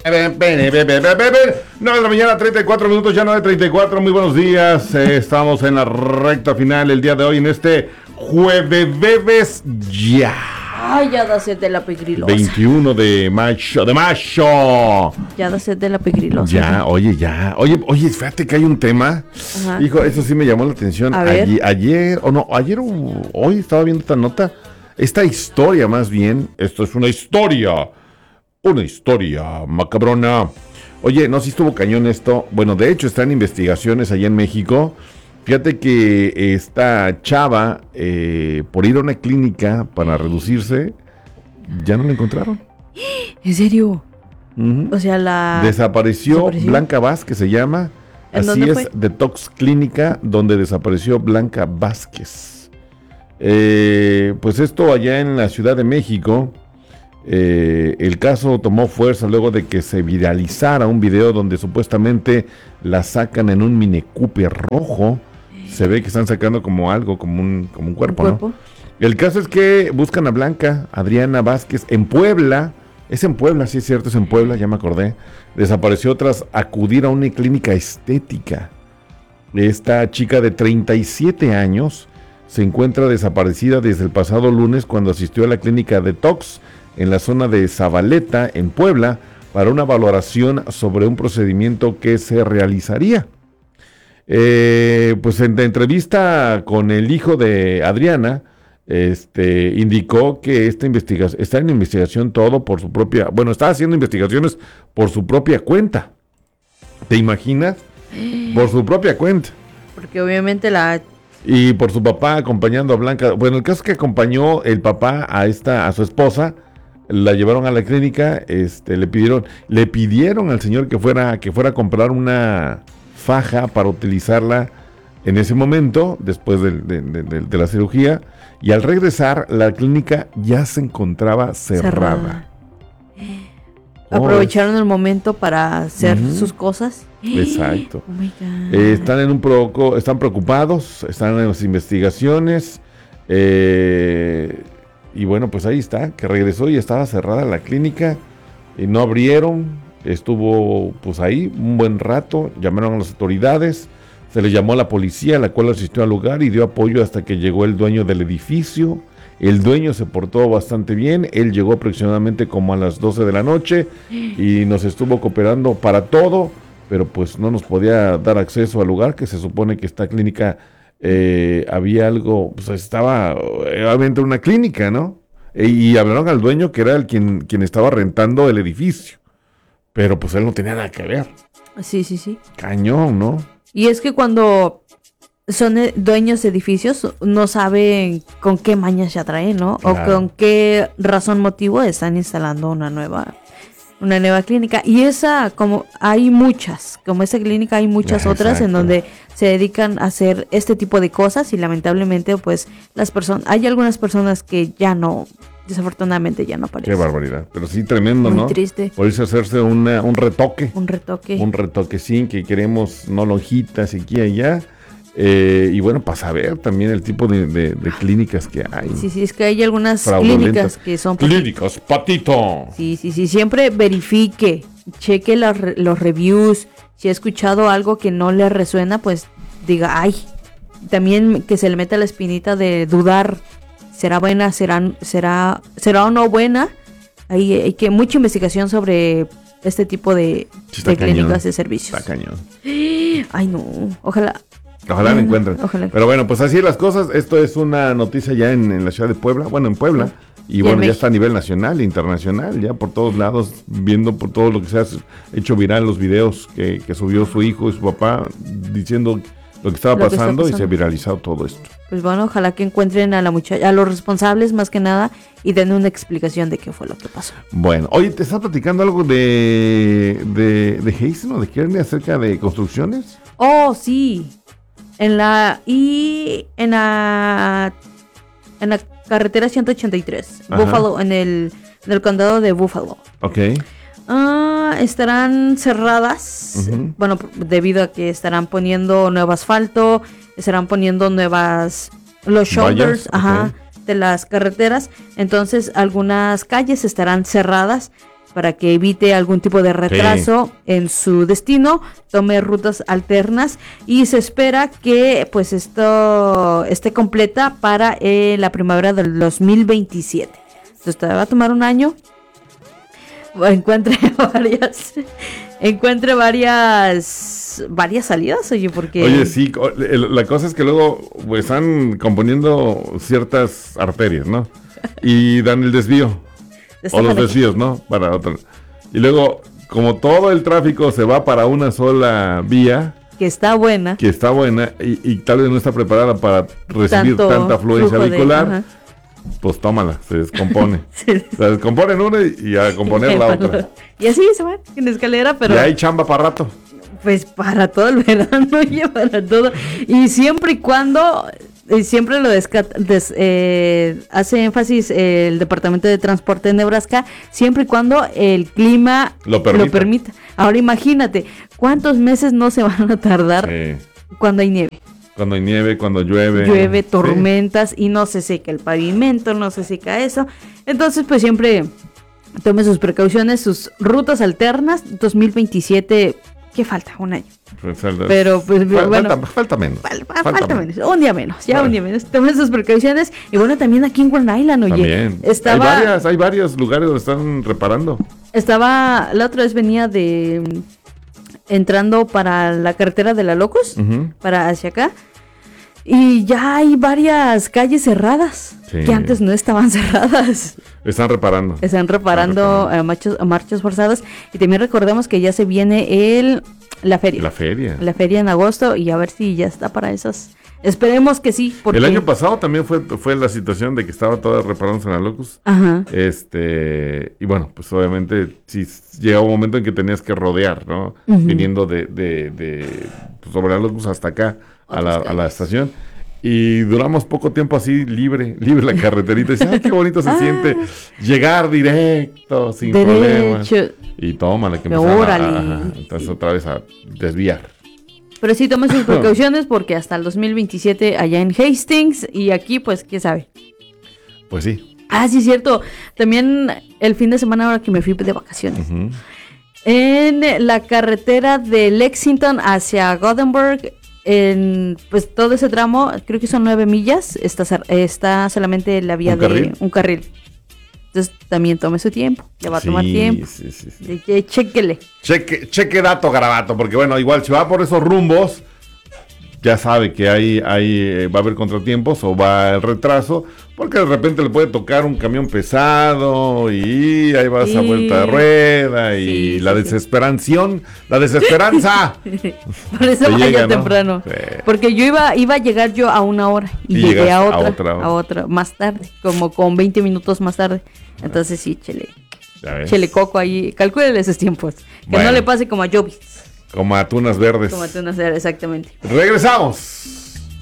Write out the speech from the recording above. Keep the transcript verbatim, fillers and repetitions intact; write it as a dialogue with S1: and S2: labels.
S1: nueve de la mañana, treinta y cuatro minutos, ya nueve treinta y cuatro, muy buenos días. Eh, estamos en la recta final el día de hoy, en este jueves ya.
S2: Ay, ya da sed de la pegrilosa.
S1: veintiuno de mayo, de mayo.
S2: Ya da sed de la pegrilosa.
S1: Ya, oye, ya. Oye, oye, fíjate que hay un tema. Ajá. Hijo, eso sí me llamó la atención. Ayer, ayer, o no, ayer o hoy estaba viendo esta nota. Esta historia, más bien, esto es una historia. Una historia macabrona. Oye, no, si estuvo cañón esto. Bueno, de hecho, están investigaciones allá en México. Fíjate que esta chava, eh, por ir a una clínica para reducirse, ya no la encontraron.
S2: ¿En serio?
S1: Uh-huh.
S2: O sea, la...
S1: Desapareció, desapareció Blanca Vázquez, se llama. Así es, fue? Detox Clínica, donde desapareció Blanca Vázquez. Eh, pues esto allá en la Ciudad de México. Eh, el caso tomó fuerza luego de que se viralizara un video donde supuestamente la sacan en un Mini Cooper rojo. Se ve que están sacando como algo, como un, como un cuerpo, ¿Un cuerpo? ¿no? El caso es que buscan a Blanca Adriana Vázquez en Puebla. Es en Puebla, sí es cierto, es en Puebla, ya me acordé. Desapareció tras acudir a una clínica estética. Esta chica de treinta y siete años se encuentra desaparecida desde el pasado lunes cuando asistió a la clínica Detox en la zona de Zabaleta, en Puebla, para una valoración sobre un procedimiento que se realizaría. Eh, pues en la entrevista con el hijo de Adriana, este, indicó que esta investigación, está en investigación todo por su propia, bueno, está haciendo investigaciones por su propia cuenta. ¿Te imaginas? Por su propia cuenta.
S2: Porque obviamente la...
S1: Y por su papá acompañando a Blanca. Bueno, el caso es que acompañó el papá a esta, a su esposa. La llevaron a la clínica, este, le pidieron, le pidieron al señor que fuera, que fuera a comprar una faja para utilizarla en ese momento, después de, de, de, de, de la cirugía, y al regresar, la clínica ya se encontraba cerrada. cerrada.
S2: Aprovecharon oh, el momento para hacer uh-huh. sus cosas.
S1: Exacto.
S2: Oh my God.
S1: Eh, están en un proco, están preocupados, están en las investigaciones, eh, y bueno, pues ahí está, que regresó y estaba cerrada la clínica, y no abrieron. Estuvo pues ahí un buen rato, llamaron a las autoridades, se le llamó a la policía, la cual asistió al lugar y dio apoyo hasta que llegó el dueño del edificio. El dueño se portó bastante bien, él llegó aproximadamente como a las doce de la noche y nos estuvo cooperando para todo, pero pues no nos podía dar acceso al lugar, que se supone que esta clínica eh, había algo, pues estaba obviamente una clínica, ¿no? E, y hablaron al dueño, que era el quien, quien estaba rentando el edificio. Pero pues él no tenía nada que ver.
S2: Sí, sí, sí.
S1: Cañón, ¿no?
S2: Y es que cuando son dueños de edificios, no saben con qué mañas se atraen, ¿no? Claro. O con qué razón, motivo están instalando una nueva, una nueva clínica. Y esa, como hay muchas, como esa clínica hay muchas ya, otras exacto. en donde se dedican a hacer este tipo de cosas y lamentablemente pues las personas, hay algunas personas que ya no... desafortunadamente ya no aparece.
S1: Qué barbaridad, pero sí tremendo,
S2: muy
S1: ¿no?
S2: Triste.
S1: Por eso hacerse una, un retoque.
S2: Un retoque.
S1: Un retoque, sí, que queremos no lonjitas aquí y allá. Eh, y bueno, para saber también el tipo de, de, de clínicas que hay.
S2: Sí, sí, es que hay algunas clínicas que son...
S1: Clínicas, patito.
S2: Sí, sí, sí, siempre verifique, cheque los, los reviews. Si ha escuchado algo que no le resuena, pues diga, ay, también que se le meta la espinita de dudar. ¿Será buena? ¿Será, será, será o no buena? Hay, hay que mucha investigación sobre este tipo de,
S1: sí,
S2: de
S1: cañón,
S2: clínicas de servicios.
S1: Está cañón.
S2: Ay, no. Ojalá.
S1: Ojalá la encuentren.
S2: Ojalá.
S1: Pero bueno, pues así las cosas. Esto es una noticia ya en, en la ciudad de Puebla. Bueno, en Puebla. Y, y bueno, ya está a nivel nacional, internacional, ya por todos lados, viendo por todo lo que se ha hecho viral, los videos que, que subió su hijo y su papá diciendo lo que estaba lo pasando, que está pasando y se ha viralizado todo esto.
S2: Pues bueno, ojalá que encuentren a la muchacha, a los responsables más que nada y den una explicación de qué fue lo que pasó.
S1: Bueno, oye, ¿te está platicando algo de de, de Hazen o de Kearney acerca de construcciones?
S2: Oh, sí. En la y en la en la carretera ciento ochenta y tres, Ajá. Buffalo, en el en el condado de Buffalo.
S1: Okay.
S2: Uh, estarán cerradas, uh-huh. bueno, debido a que estarán poniendo nuevo asfalto, estarán poniendo nuevas, los shoulders, ajá, okay. de las carreteras, entonces algunas calles estarán cerradas para que evite algún tipo de retraso sí. en su destino, tome rutas alternas y se espera que pues esto esté completa para eh, la primavera del dos mil veintisiete. Entonces te va a tomar un año. Encuentre varias encuentre varias varias salidas, oye, porque
S1: oye sí, la cosa es que luego pues están componiendo ciertas arterias, ¿no? Y dan el desvío o los desvíos, ¿no? Para otra. Y luego, como todo el tráfico se va para una sola vía,
S2: que está buena,
S1: que está buena y, y tal vez no está preparada para recibir Tanto tanta afluencia vehicular, de, pues tómala, se descompone. sí. Se descompone en una y, y a componer la otra.
S2: Y así se va en escalera, pero...
S1: Y hay chamba para rato.
S2: Pues para todo el verano, y para todo. Y siempre y cuando... Y siempre lo desca- des, eh, hace énfasis eh, el Departamento de Transporte de Nebraska, siempre y cuando el clima
S1: lo permita.
S2: Lo permita. Ahora imagínate, ¿cuántos meses no se van a tardar sí. cuando hay nieve?
S1: Cuando hay nieve, cuando llueve.
S2: Llueve, tormentas, sí. y no se seca el pavimento, no se seca eso. Entonces, pues siempre tome sus precauciones, sus rutas alternas. dos mil veintisiete, ¿qué falta? Un año.
S1: Pues, falta,
S2: Pero pues
S1: falta,
S2: bueno,
S1: falta, falta menos.
S2: Fal, falta, falta menos. menos, un día menos, ya bueno. un día menos. Tomen sus precauciones. Y bueno, también aquí en Grand Island, oye.
S1: También. Estaba, hay, varias, hay varios lugares donde están reparando.
S2: Estaba, la otra vez venía de entrando para la carretera de la Locos, uh-huh. para hacia acá. Y ya hay varias calles cerradas, sí. que antes no estaban cerradas.
S1: Están reparando.
S2: Están reparando, Están reparando. A, marchas, a marchas forzadas. Y también recordemos que ya se viene el la feria.
S1: La feria.
S2: La feria en agosto y a ver si ya está para esas. Esperemos que sí. Porque...
S1: El año pasado también fue, fue la situación de que estaba toda reparándose en la Locus.
S2: Ajá.
S1: Este, y bueno, pues obviamente sí llegaba un momento en que tenías que rodear, ¿no? Uh-huh. Viniendo de, de, de pues, sobre la Locus hasta acá. A la, a la estación y duramos poco tiempo así libre, libre la carreterita y dice, ay, qué bonito se ah. siente llegar directo, sin problemas. Y tómala que me a, entonces otra vez a desviar.
S2: Pero sí tomen sus precauciones porque hasta el dos mil veintisiete allá en Hastings y aquí pues quién sabe.
S1: Pues sí.
S2: Ah, sí, cierto. También el fin de semana ahora que me fui de vacaciones. Uh-huh. En la carretera de Lexington hacia Gothenburg, en pues todo ese tramo, creo que son nueve millas, está, está solamente la vía ¿Un de carril? un carril. Entonces también tome su tiempo, le va a sí, tomar tiempo. Sí, sí, sí. De que chequele.
S1: Cheque, cheque dato, Garabato, porque bueno, igual si va por esos rumbos, ya sabe que hay, hay, va a haber contratiempos o va el retraso, porque de repente le puede tocar un camión pesado y ahí va sí. esa vuelta de rueda y sí, la sí, desesperación, sí. la desesperanza.
S2: Por eso vaya llega, temprano. ¿No? Sí. Porque yo iba, iba a llegar yo a una hora y, y llegué a otra, a otra, a otra, más tarde, como con veinte minutos más tarde. Entonces sí, chele, chele coco ahí, calcúlele esos tiempos, que bueno. no le pase como a Jovis.
S1: Como a tunas verdes.
S2: Como a tunas verdes, exactamente.
S1: Regresamos.